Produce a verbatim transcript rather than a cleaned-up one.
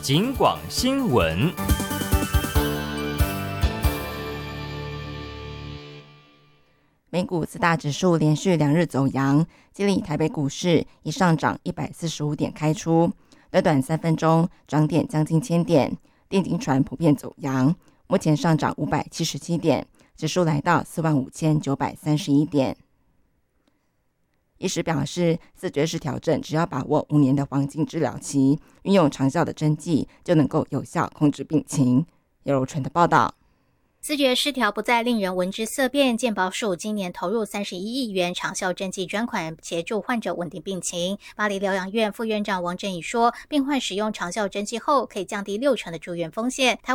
警广新闻。 美股四大指数连续两日走阳，激励台北股市以上涨一百四十五点开出，短短三分钟涨点将近千点。电金传普遍走阳，目前上涨五百七十七点，指数来到四万五千九百三十一点。医师表示，四绝式调整只要把握五年的黄金治疗期，运用长效的针剂，就能够有效控制病情。叶柔纯的报道。 思觉失调不再令人闻之色变，健保署今年投入三十一亿元长效针剂专款，协助患者稳定病情。巴黎疗养院副院长王振宇说，病患使用长效针剂后，可以降低六成的住院风险。